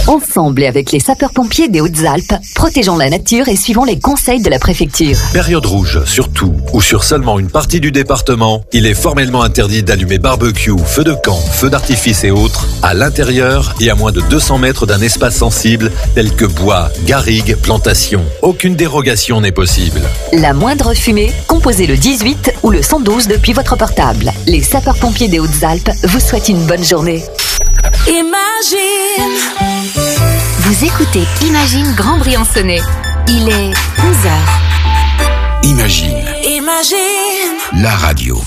Ensemble et avec les sapeurs-pompiers des Hautes-Alpes, protégeons la nature et suivons les conseils de la préfecture. Période rouge, sur tout ou sur seulement une partie du département, il est formellement interdit d'allumer barbecue, feux de camp, feux d'artifice et autres à l'intérieur et à moins de 200 mètres d'un espace sensible tel que bois, garrigues, plantations. Aucune dérogation n'est possible. La moindre fumée, composez le 18 ou le 112 depuis votre portable. Les sapeurs-pompiers des Hautes-Alpes vous souhaitent une bonne journée. Imagine. Vous écoutez Imagine Grand Briançonnais. Il est 11h. Imagine. La radio.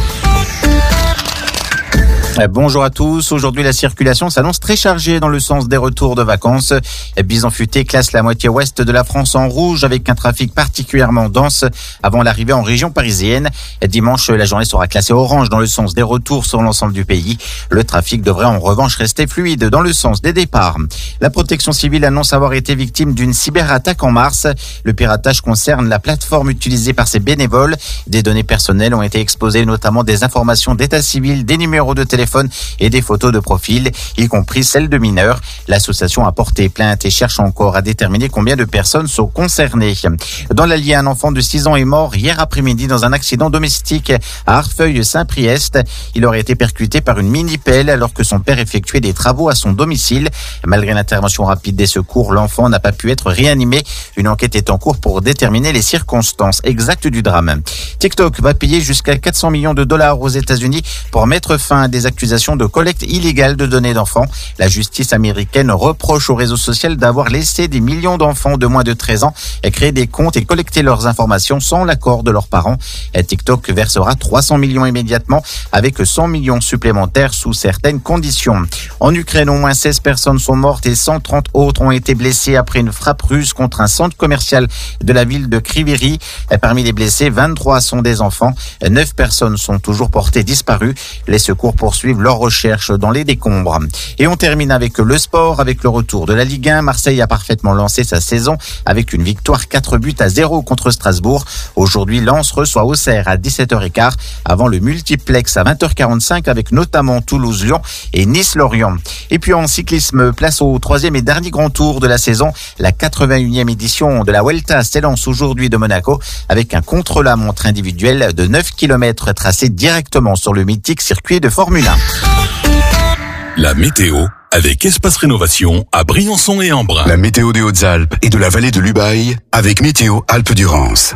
Bonjour à tous. Aujourd'hui, la circulation s'annonce très chargée dans le sens des retours de vacances. Bison Futé classe la moitié ouest de la France en rouge avec un trafic particulièrement dense avant l'arrivée en région parisienne. Dimanche, la journée sera classée orange dans le sens des retours sur l'ensemble du pays. Le trafic devrait en revanche rester fluide dans le sens des départs. La protection civile annonce avoir été victime d'une cyberattaque en mars. Le piratage concerne la plateforme utilisée par ses bénévoles. Des données personnelles ont été exposées, notamment des informations d'état civil, des numéros de téléphone et des photos de profil, y compris celles de mineurs. L'association a porté plainte et cherche encore à déterminer combien de personnes sont concernées. Dans l'Allier, un enfant de 6 ans est mort hier après-midi dans un accident domestique à Arfeuil-Saint-Priest. Il aurait été percuté par une mini-pelle alors que son père effectuait des travaux à son domicile. Malgré l'intervention rapide des secours, l'enfant n'a pas pu être réanimé. Une enquête est en cours pour déterminer les circonstances exactes du drame. TikTok va payer jusqu'à 400 millions de dollars aux États-Unis pour mettre fin à des accusations de collecte illégale de données d'enfants. La justice américaine reproche au réseau social d'avoir laissé des millions d'enfants de moins de 13 ans créer des comptes et collecter leurs informations sans l'accord de leurs parents. TikTok versera 300 millions immédiatement avec 100 millions supplémentaires sous certaines conditions. En Ukraine, au moins 16 personnes sont mortes et 130 autres ont été blessées après une frappe russe contre un centre commercial de la ville de Kryvyi. Parmi les blessés, 23 sont des enfants. 9 personnes sont toujours portées disparues. Les secours poursuivent leurs recherches dans les décombres. Et on termine avec le sport, avec le retour de la Ligue 1. Marseille a parfaitement lancé sa saison avec une victoire 4-0 contre Strasbourg. Aujourd'hui, Lens reçoit Auxerre à 17h15 avant le multiplex à 20h45 avec notamment Toulouse-Lyon et Nice-Lorient. Et puis en cyclisme, place au 3e et dernier grand tour de la saison. La 81e édition de la Vuelta s'élance aujourd'hui de Monaco avec un contre-la-montre individuel de 9 km tracé directement sur le mythique circuit de Formule 1. La météo avec Espace Rénovation à Briançon et Embrun. La météo des Hautes-Alpes et de la vallée de l'Ubaye avec Météo Alpes-Durance.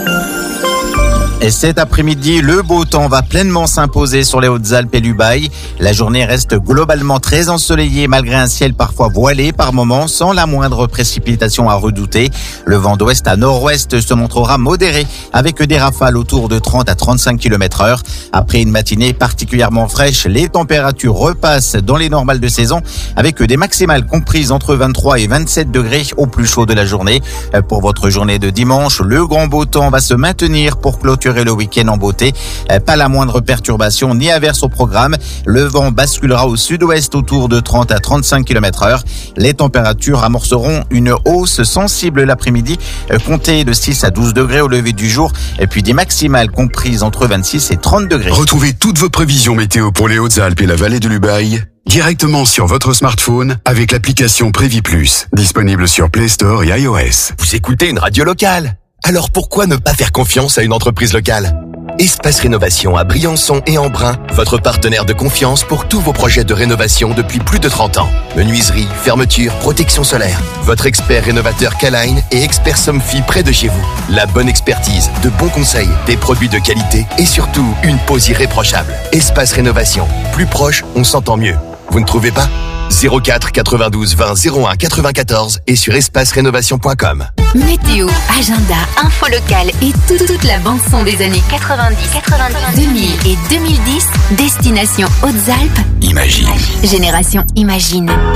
Et cet après-midi, le beau temps va pleinement s'imposer sur les Hautes-Alpes et l'Ubaye. La journée reste globalement très ensoleillée malgré un ciel parfois voilé par moments sans la moindre précipitation à redouter. Le vent d'ouest à nord-ouest se montrera modéré avec des rafales autour de 30 à 35 km/h. Après une matinée particulièrement fraîche, les températures repassent dans les normales de saison avec des maximales comprises entre 23 et 27 degrés au plus chaud de la journée. Pour votre journée de dimanche, le grand beau temps va se maintenir pour clôturer le week-end en beauté. Pas la moindre perturbation ni averse au programme. Le vent basculera au sud-ouest autour de 30 à 35 km/h. Les températures amorceront une hausse sensible l'après-midi, comptez de 6 à 12 degrés au lever du jour, et puis des maximales comprises entre 26 et 30 degrés. Retrouvez toutes vos prévisions météo pour les Hautes-Alpes et la vallée de l'Ubaye directement sur votre smartphone avec l'application Prévi Plus, disponible sur Play Store et iOS. Vous écoutez une radio locale? Alors pourquoi ne pas faire confiance à une entreprise locale? Espace Rénovation à Briançon et Embrun, votre partenaire de confiance pour tous vos projets de rénovation depuis plus de 30 ans. Menuiserie, fermeture, protection solaire. Votre expert rénovateur K-Line et expert Somfy près de chez vous. La bonne expertise, de bons conseils, des produits de qualité et surtout une pose irréprochable. Espace Rénovation. Plus proche, on s'entend mieux. Vous ne trouvez pas? 04 92 20 01 94 et sur espacerénovation.com. Météo, agenda, info locale et toute la bande-son des années 90, 2000 et 2010. Destination Hautes-Alpes. Imagine. Génération Imagine.